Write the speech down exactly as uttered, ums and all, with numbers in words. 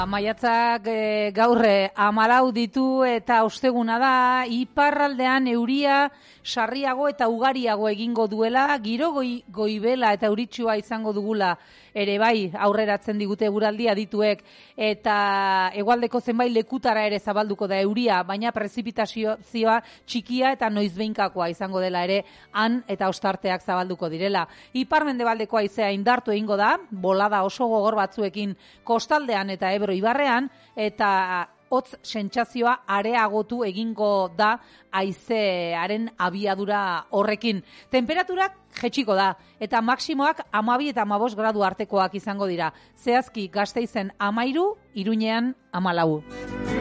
Maiatzak e, gaurre amalau ditu eta osteguna da, iparraldean euria sarriago eta ugariago egingo duela, giro goi, goibela eta euritsua izango dugula ere bai aurreratzen digute eguraldi adituek, eta hegoaldeko zenbait lekutara ere zabalduko da euria, baina prezipitazioa txikia eta noizbeinkakoa izango dela ere han eta ostarteak zabalduko direla. Ipar-mendebaldeko haizea indartu egingo da, bolada oso gogor batzuekin kostaldean eta Ebro ibarrean, eta hotz sentsazioa areagotu egingo da haizearen abiadura horrekin. Temperaturak jetxiko da, eta maksimoak hamabi eta hamabost gradu artekoak izango dira. Zehazki Gasteizen hamairu, Iruñean hamalau.